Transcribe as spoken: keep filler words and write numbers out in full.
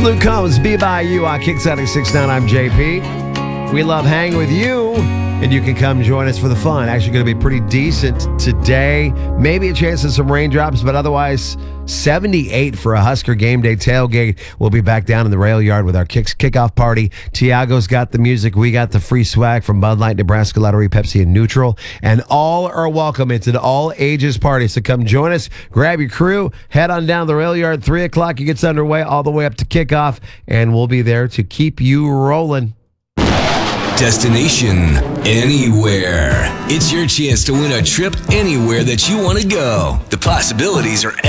Luke Combs, Be By You on Kick seven six nine. I'm J P. We love hanging with you, and you can come join us for the fun. Actually going to be pretty decent today. Maybe a chance of some raindrops, but otherwise seventy-eight for a Husker game day tailgate. We'll be back down in the rail yard with our kicks kickoff party. Tiago's got the music. We got the free swag from Bud Light, Nebraska Lottery, Pepsi, and Neutral. And all are welcome. It's an all-ages party, so come join us. Grab your crew. Head on down the rail yard. three o'clock, it gets underway all the way up to kickoff, and we'll be there to keep you rolling. Destination anywhere. It's your chance to win a trip anywhere that you want to go. The possibilities are